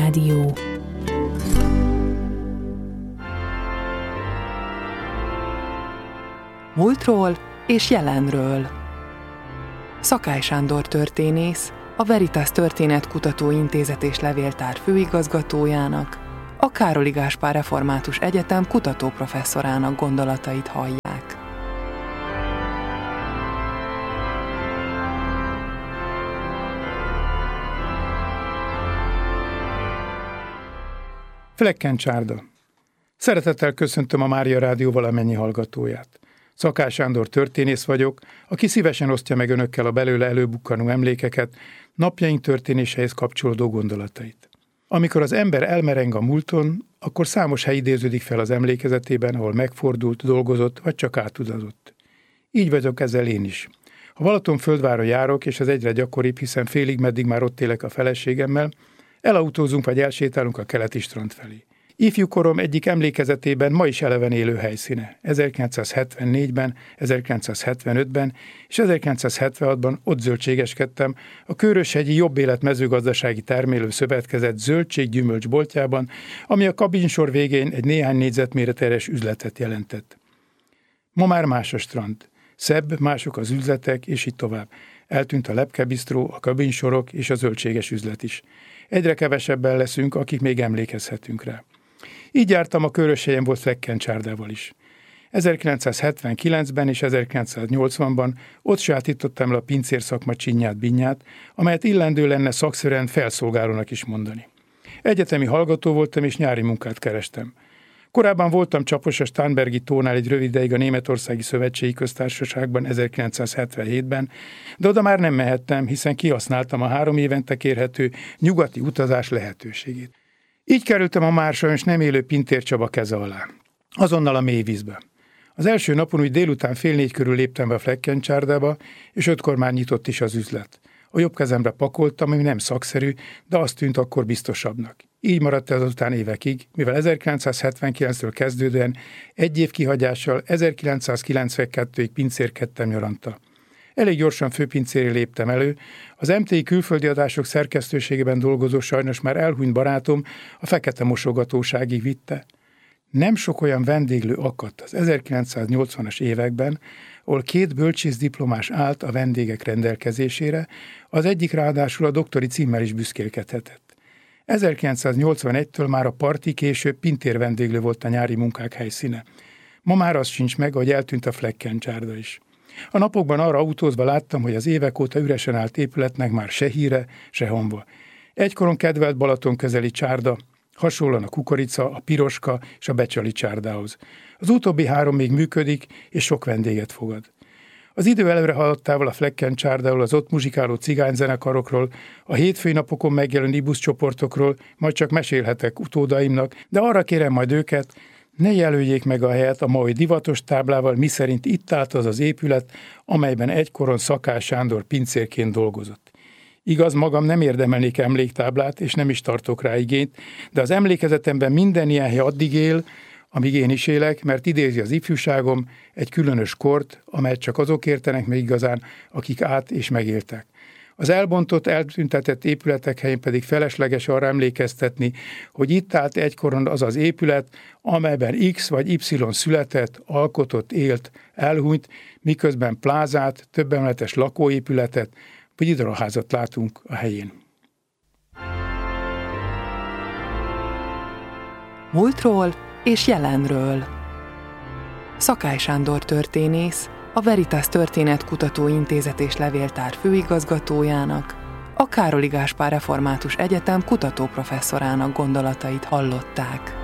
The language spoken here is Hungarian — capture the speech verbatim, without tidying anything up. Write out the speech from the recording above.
Rádió. Múltról és jelenről. Szakály Sándor történész, a Veritas Történetkutató Intézet és Levéltár főigazgatójának, a Károli Gáspár Református Egyetem kutatóprofesszorának gondolatait hallják. Fleckencsárda. Szeretettel köszöntöm a Mária Rádió valamennyi hallgatóját. Szakály Sándor történész vagyok, aki szívesen osztja meg önökkel a belőle előbukkanó emlékeket, napjaink történéseihez kapcsolódó gondolatait. Amikor az ember elmereng a múlton, akkor számos hely idéződik fel az emlékezetében, ahol megfordult, dolgozott, vagy csak átutazott. Így vagyok ezzel én is. Ha Balatonfürdvárra járok, és ez egyre gyakoribb, hiszen félig meddig már ott élek a feleségemmel, elautózunk vagy elsétálunk a keleti strand felé. Ifjúkorom egyik emlékezetében ma is eleven élő helyszíne. ezerkilencszázhetvennégyben, ezerkilencszázhetvenötben és ezerkilencszázhetvenhatban ott zöldségeskedtem a Köröshegyi Jobb Élet Mezőgazdasági Termelő Szövetkezet zöldség-gyümölcs boltjában, ami a kabinsor végén egy néhány négyzetméteres üzletet jelentett. Ma már más a strand. Szebb, mások az üzletek, és így tovább. Eltűnt a lepkebisztró, a kabinsorok és a zöldséges üzlet is. Egyre kevesebben leszünk, akik még emlékezhetünk rá. Így jártam a Köröshelyen volt Flekkentsárdával is. ezerkilencszázhetvenkilencben és ezerkilencszáznyolcvanban ott sajátítottam le a pincérszakma csinyát-binyát, amelyet illendő lenne szakszerűen felszolgálónak is mondani. Egyetemi hallgató voltam és nyári munkát kerestem. Korábban voltam csapos a Starnbergi tónál egy rövid ideig a Németországi Szövetségi Köztársaságban ezerkilencszázhetvenhétben, de oda már nem mehettem, hiszen kihasználtam a három évente kérhető nyugati utazás lehetőségét. Így kerültem a már sajnos nem élő Pintér Csaba keze alá. Azonnal a mély vízbe. Az első napon úgy délután fél négy körül léptem be a Fleckencsárdába, és ötkor már nyitott is az üzlet. A jobb kezemre pakoltam, ami nem szakszerű, de azt tűnt akkor biztosabbnak. Így maradt ez azután évekig, mivel ezerkilencszázhetvenkilenctől kezdődően egy év kihagyással ezerkilencszázkilencvenkettőig pincérkedtem nyaranta. Elég gyorsan főpincéré léptem elő, az em té i külföldi adások szerkesztőségében dolgozó sajnos már elhunyt barátom a fekete mosogatóságig vitte. Nem sok olyan vendéglő akadt az ezerkilencszáznyolcvanas években, ahol két bölcsészdiplomás állt a vendégek rendelkezésére, az egyik ráadásul a doktori címmel is büszkélkedhetett. ezerkilencszáznyolcvanegytől már a parti, később Pintér vendéglő volt a nyári munkák helyszíne. Ma már az sincs meg, hogy eltűnt a Fleckencsárda is. A napokban arra autózva láttam, hogy az évek óta üresen állt épületnek már se híre, se honva. Egykoron kedvelt Balaton közeli csárda, hasonlóan a Kukorica, a Piroska és a Becsali csárdához. Az utóbbi három még működik, és sok vendéget fogad. Az idő előre haladtával a Fleckencsárdáról, az ott muzsikáló cigányzenekarokról, a hétfői napokon megjelenő buszcsoportokról majd csak mesélhetek utódaimnak, de arra kérem majd őket, ne jelöljék meg a helyet a mai divatos táblával, miszerint itt állt az az épület, amelyben egykoron Szakály Sándor pincérként dolgozott. Igaz, magam nem érdemelnék emléktáblát, és nem is tartok rá igényt, de az emlékezetemben minden ilyen hely addig él, amíg én is élek, mert idézi az ifjúságom egy különös kort, amelyet csak azok értenek meg igazán, akik át és megéltek. Az elbontott, eltüntetett épületek helyén pedig felesleges arra emlékeztetni, hogy itt állt egykoron az az épület, amelyben X vagy Y született, alkotott, élt, elhunyt, miközben plázát, többemeletes lakóépületet vagy idaraházat látunk a helyén. Múltról és jelenről. Szakály Sándor történész, a Veritas Történetkutató Intézet és Levéltár főigazgatójának, a Károli Gáspár Református Egyetem kutatóprofesszorának gondolatait hallották.